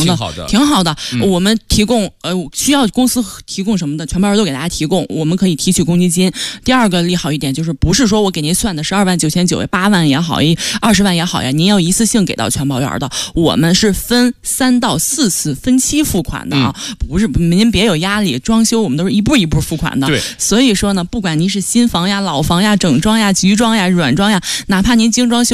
的，挺好的。我们提供需要公司提供什么的，全包都给大家提供，我们可以提取公积金。第二个利好一点就是，不是说我给您算的12.99万，8万也好，20万也好呀，您要一次性给到全包圆的，我们是分3到4次分期付款的啊，不是您别有压力，装修我们都是一步一步付款的。 对， 所以说呢，不管您是新房呀、老房呀、整装呀、局装呀、软装呀，哪怕您精装修